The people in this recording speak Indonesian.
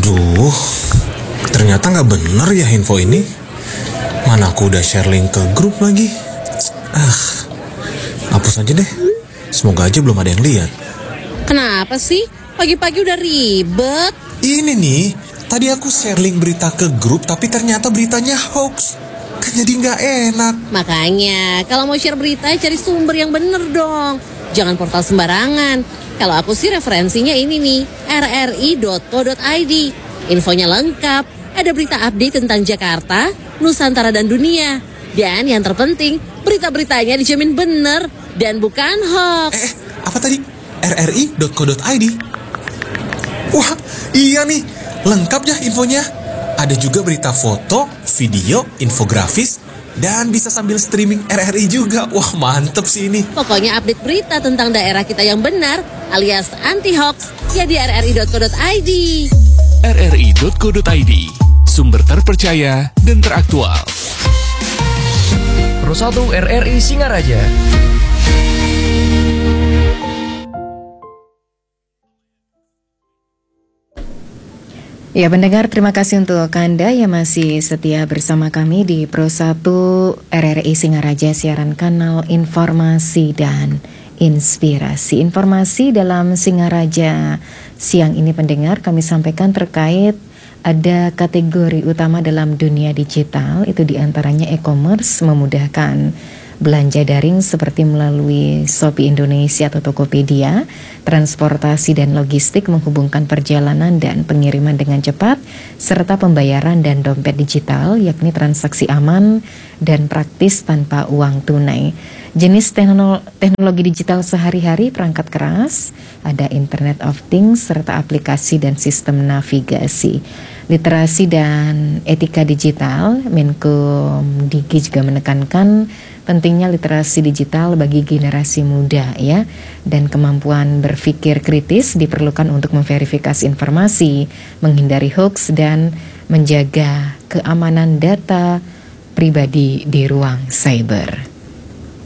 Aduh, ternyata nggak bener ya info ini. Mana aku udah share link ke grup lagi. Hapus aja deh. Semoga aja belum ada yang lihat. Kenapa sih? Pagi-pagi udah ribet. Ini nih, tadi aku share link berita ke grup tapi ternyata beritanya hoax. Kan jadi nggak enak. Makanya, kalau mau share berita cari sumber yang bener dong. Jangan portal sembarangan. Kalau aku sih referensinya ini nih, rri.co.id. Infonya lengkap, ada berita update tentang Jakarta, Nusantara dan dunia. Dan yang terpenting, berita-beritanya dijamin bener dan bukan hoax. Apa tadi? rri.co.id. Wah, iya nih, lengkap ya infonya. Ada juga berita foto, video, infografis, dan bisa sambil streaming RRI juga. Wah, mantep sih ini. Pokoknya update berita tentang daerah kita yang benar, alias anti-hoax, ya di rri.co.id. rri.co.id, sumber terpercaya dan teraktual. Pro 1 RRI Singaraja. Ya pendengar, terima kasih untuk Anda yang masih setia bersama kami di Pro 1 RRI Singaraja, siaran kanal informasi dan inspirasi. Informasi dalam Singaraja siang ini pendengar kami sampaikan terkait ada kategori utama dalam dunia digital, itu diantaranya e-commerce memudahkan belanja daring seperti melalui Shopee Indonesia atau Tokopedia, transportasi dan logistik menghubungkan perjalanan dan pengiriman dengan cepat, serta pembayaran dan dompet digital, yakni transaksi aman dan praktis tanpa uang tunai. Jenis teknologi digital sehari-hari, perangkat keras, ada Internet of Things, serta aplikasi dan sistem navigasi. Literasi dan etika digital, Menkomdigi juga menekankan pentingnya literasi digital bagi generasi muda ya, dan kemampuan berpikir kritis diperlukan untuk memverifikasi informasi, menghindari hoax dan menjaga keamanan data pribadi di ruang cyber.